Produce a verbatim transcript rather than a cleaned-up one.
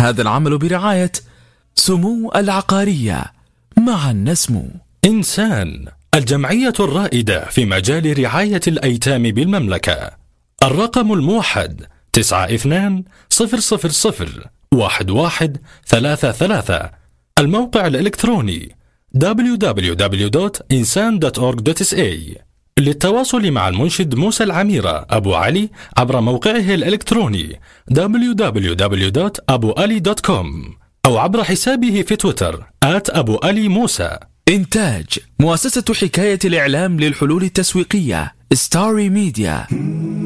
هذا العمل برعاية سمو العقارية، معا نسمو. إنسان، الجمعية الرائدة في مجال رعاية الأيتام بالمملكة. الرقم الموحد تسعة اثنان صفر صفر صفر واحد واحد ثلاثة ثلاثة. الموقع الإلكتروني دبليو دبليو دبليو دوت إنسان دوت أورغ دوت إس إيه. للتواصل مع المنشد موسى العميرة أبو علي عبر موقعه الإلكتروني دبليو دبليو دبليو دوت أبو علي دوت كوم أو عبر حسابه في تويتر آت أبو علي موسى. إنتاج مؤسسة حكاية الإعلام للحلول التسويقية ستاري ميديا.